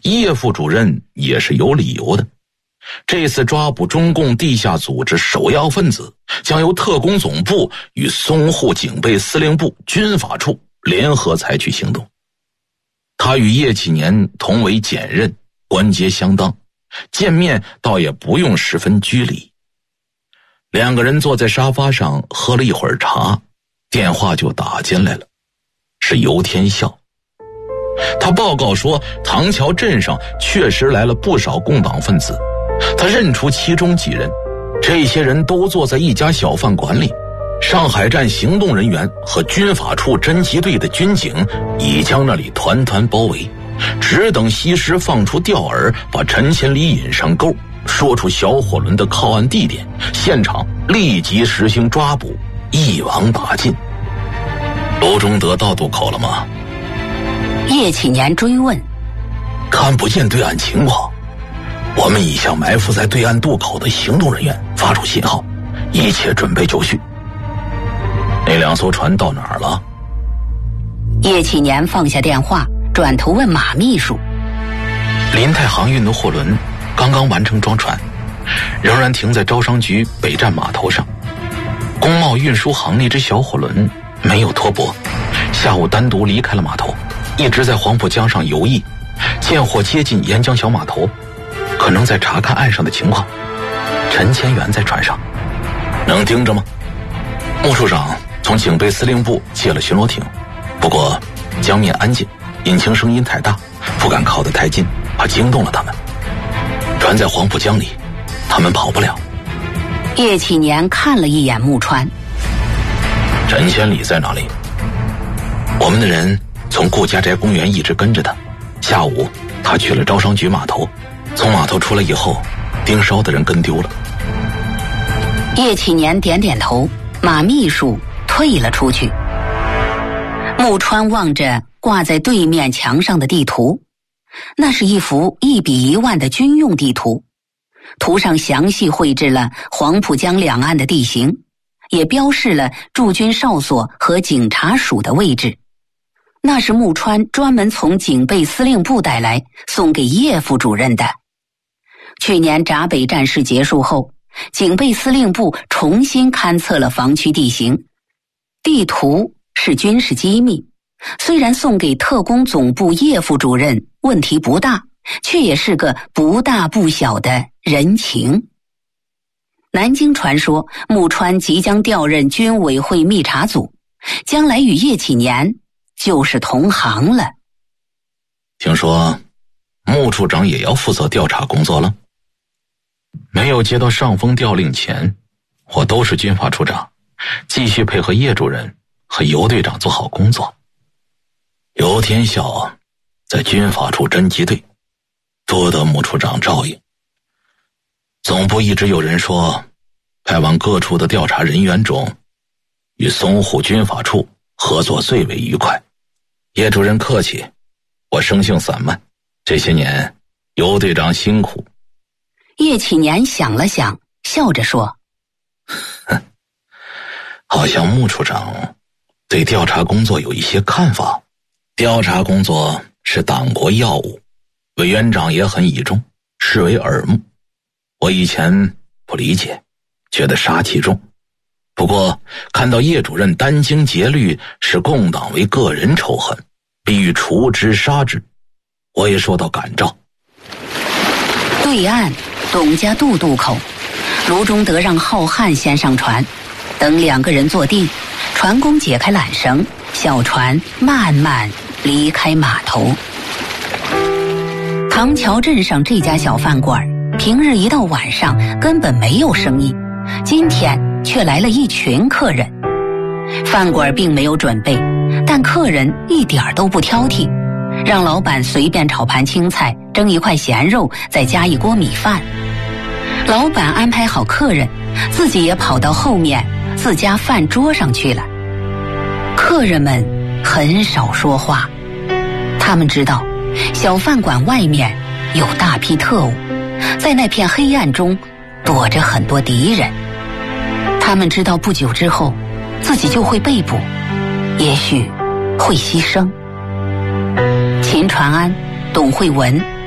叶副主任也是有理由的。这次抓捕中共地下组织首要分子，将由特工总部与淞沪警备司令部军法处联合采取行动。他与叶启年同为检任，官阶相当，见面倒也不用十分拘礼。两个人坐在沙发上喝了一会儿茶，电话就打进来了，是游天笑。他报告说，唐桥镇上确实来了不少共党分子，他认出其中几人，这些人都坐在一家小饭馆里。上海站行动人员和军法处侦缉队的军警已将那里团团包围，只等西施放出钓饵，把陈千里引上钩，说出小火轮的靠岸地点，现场立即实行抓捕，一网打尽。罗中德到渡口了吗？ 叶启年追问。 看不见对岸情况，我们已向埋伏在对岸渡口的行动人员发出信号，一切准备就绪。那两艘船到哪儿了？ 叶启年放下电话，转头问马秘书。 林泰航运的货轮刚刚完成装船，仍然停在招商局北站码头上。工贸运输行那只小火轮没有脱泊，下午单独离开了码头，一直在黄浦江上游弋，见货接近沿江小码头，可能在查看岸上的情况。陈千元在船上，能盯着吗？穆处长从警备司令部借了巡逻艇，不过江面安静，引擎声音太大，不敢靠得太近，怕惊动了他们。船在黄浦江里，他们跑不了。 叶启年看了一眼木川。 陈千里在哪里？我们的人从顾家宅公园一直跟着他，下午他去了招商局码头，从码头出来以后，盯梢的人跟丢了。 叶启年点点头，马秘书退了出去。木川望着挂在对面墙上的地图，那是一幅1比1万的军用地图，图上详细绘制了黄浦江两岸的地形，也标示了驻军哨所和警察署的位置。那是木川专门从警备司令部带来送给叶副主任的。去年闸北战事结束后，警备司令部重新勘测了防区地形，地图是军事机密，虽然送给特工总部叶副主任问题不大，却也是个不大不小的人情。南京传说木川即将调任军委会密查组，将来与叶启年就是同行了。 听说穆处长也要负责调查工作了？没有接到上峰调令前，我都是军法处长，继续配合叶主任和游队长做好工作。游天笑在军法处侦缉队，多得穆处长照应。总部一直有人说，派往各处的调查人员中，与淞沪军法处合作最为愉快。叶主任客气，我生性散漫，这些年游队长辛苦。 叶启年想了想，笑着说： 好像穆处长对调查工作有一些看法。调查工作是党国要务，委员长也很倚重，视为耳目。我以前不理解，觉得杀气重，不过看到叶主任殚精竭虑，视共党为个人仇恨，必欲除之杀之，我也受到感召。 对岸董家渡口，卢中德让浩瀚先上船，等两个人坐定，船工解开缆绳，小船慢慢离开码头。唐桥镇上这家小饭馆，平日一到晚上根本没有生意，今天却来了一群客人。饭馆并没有准备，但客人一点都不挑剔，让老板随便炒盘青菜，蒸一块咸肉，再加一锅米饭。老板安排好客人，自己也跑到后面自家饭桌上去了。客人们很少说话，他们知道小饭馆外面有大批特务，在那片黑暗中躲着很多敌人。他们知道不久之后自己就会被捕，也许会牺牲。秦传安、董慧文、